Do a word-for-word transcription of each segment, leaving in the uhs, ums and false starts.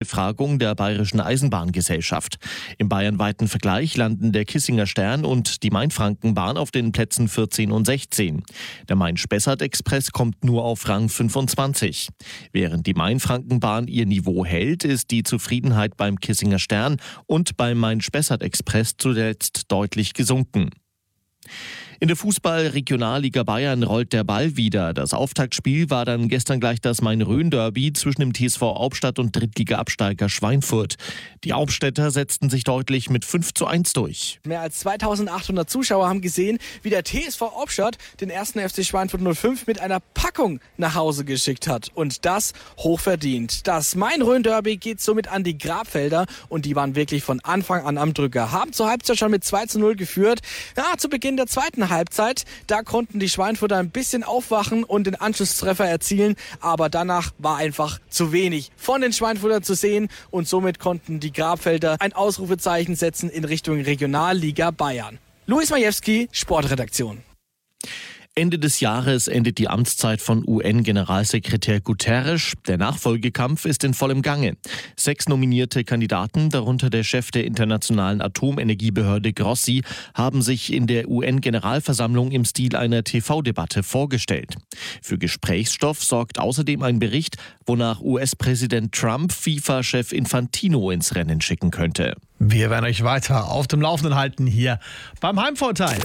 Befragung der Bayerischen Eisenbahngesellschaft. Im bayernweiten Vergleich landen der Kissinger Stern und die Mainfrankenbahn auf den Plätzen vierzehn und sechzehn. Der Main-Spessart-Express kommt nur auf Rang fünfundzwanzig. Während die Mainfrankenbahn ihr Niveau hält, ist die Zufriedenheit beim Kissinger Stern und beim Main-Spessart-Express zuletzt deutlich gesunken. In der Fußball-Regionalliga Bayern rollt der Ball wieder. Das Auftaktspiel war dann gestern gleich das Main-Rhön-Derby zwischen dem T S V Hauptstadt und Drittliga-Absteiger Schweinfurt. Die Hauptstädter setzten sich deutlich mit fünf zu eins durch. Mehr als zweitausendachthundert Zuschauer haben gesehen, wie der T S V Hauptstadt den ersten F C Schweinfurt null fünf mit einer Packung nach Hause geschickt hat. Und das hochverdient. Das Main-Rhön-Derby geht somit an die Grabfelder und die waren wirklich von Anfang an am Drücker. Haben zur Halbzeit schon mit zwei zu null geführt. Ja, zu Beginn der zweiten Halbzeit, da konnten die Schweinfurter ein bisschen aufwachen und den Anschlusstreffer erzielen, aber danach war einfach zu wenig von den Schweinfurtern zu sehen und somit konnten die Grabfelder ein Ausrufezeichen setzen in Richtung Regionalliga Bayern. Luis Majewski, Sportredaktion. Ende des Jahres endet die Amtszeit von U N-Generalsekretär Guterres. Der Nachfolgekampf ist in vollem Gange. Sechs nominierte Kandidaten, darunter der Chef der Internationalen Atomenergiebehörde Grossi, haben sich in der U N-Generalversammlung im Stil einer T V-Debatte vorgestellt. Für Gesprächsstoff sorgt außerdem ein Bericht, wonach U S-Präsident Trump FIFA-Chef Infantino ins Rennen schicken könnte. Wir werden euch weiter auf dem Laufenden halten hier beim Heimvorteil.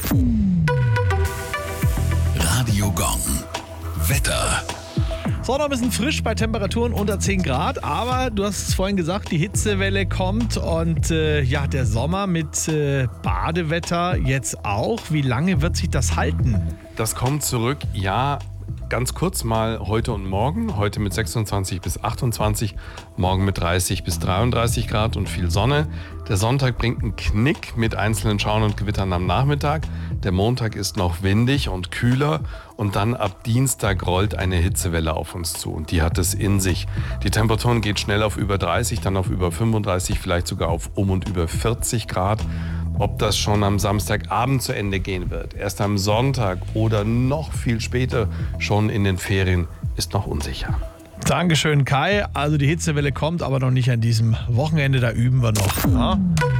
Radio Gong. Wetter. So, noch ein bisschen frisch bei Temperaturen unter zehn Grad, aber du hast es vorhin gesagt, die Hitzewelle kommt und äh, ja, der Sommer mit äh, Badewetter jetzt auch. Wie lange wird sich das halten? Das kommt zurück, ja, ganz kurz mal heute und morgen. Heute mit sechsundzwanzig bis achtundzwanzig, morgen mit dreißig bis dreiunddreißig Grad und viel Sonne. Der Sonntag bringt einen Knick mit einzelnen Schauern und Gewittern am Nachmittag. Der Montag ist noch windig und kühler und dann ab Dienstag rollt eine Hitzewelle auf uns zu und die hat es in sich. Die Temperaturen geht schnell auf über dreißig, dann auf über fünfunddreißig, vielleicht sogar auf um und über vierzig Grad. Ob das schon am Samstagabend zu Ende gehen wird, erst am Sonntag oder noch viel später, schon in den Ferien, ist noch unsicher. Dankeschön, Kai. Also die Hitzewelle kommt, aber noch nicht an diesem Wochenende, da üben wir noch. Ja?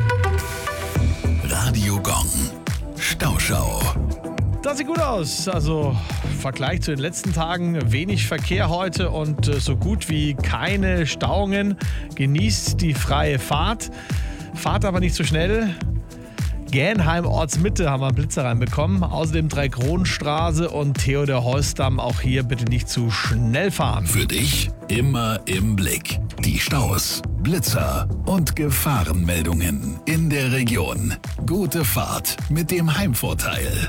Radio Gong. Stauschau. Das sieht gut aus. Also im Vergleich zu den letzten Tagen wenig Verkehr heute und äh, so gut wie keine Stauungen. Genießt die freie Fahrt. Fahrt aber nicht zu schnell. Gänheim Ortsmitte haben wir einen Blitzer reinbekommen. Außerdem Dreikronenstraße und Theodor-Heuss-Damm. Auch hier bitte nicht zu schnell fahren. Für dich immer im Blick. Die Staus, Blitzer und Gefahrenmeldungen in der Region. Gute Fahrt mit dem Heimvorteil.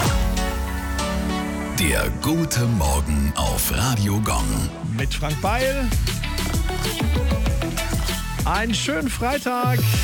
Der gute Morgen auf Radio Gong. Mit Frank Beil. Einen schönen Freitag.